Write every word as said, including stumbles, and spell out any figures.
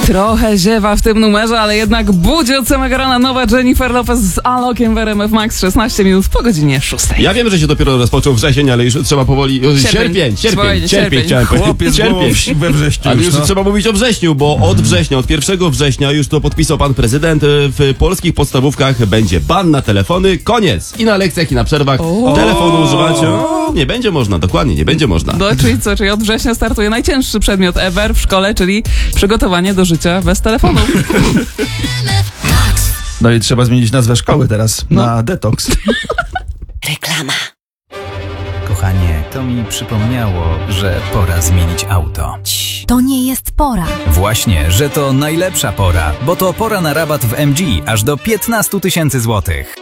Trochę ziewa w tym numerze, ale jednak budzi od samego rana nowa Jennifer Lopez z Alokiem w R M F Max. szesnaście minut po godzinie szóstej. Ja wiem, że się dopiero rozpoczął wrzesień, ale już trzeba powoli... Sierpień, sierpień, sierpień, chciałem powiedzieć. Chłopiec Cierpień. we wrześniu. Ale już no. trzeba mówić o wrześniu, bo od września, od pierwszego września już to podpisał pan prezydent. W polskich podstawówkach będzie ban na telefony, koniec. I na lekcjach, i na przerwach O. telefonu używać o, nie będzie można, dokładnie, nie będzie można. No, czyli co, czyli od września startuje najcięższy przedmiot ever w szkole, czyli przygotowanie do życia bez telefonu. No i trzeba zmienić nazwę szkoły teraz No. na detoks. Reklama. Kochanie, to mi przypomniało, że pora zmienić auto. To nie jest pora. Właśnie, że to najlepsza pora, bo to pora na rabat w M G aż do piętnaście tysięcy złotych.